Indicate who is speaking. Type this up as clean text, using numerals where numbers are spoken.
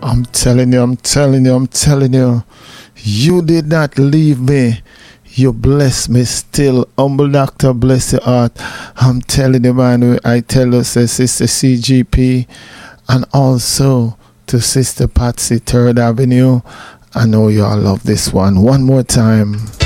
Speaker 1: I'm telling you. You did not leave me. You bless me still. Humble Doctor, bless your heart. I'm telling you, man. I tell you, say, Sister CGP, and also to Sister Patsy, 3rd Avenue. I know you all love this one. One more time.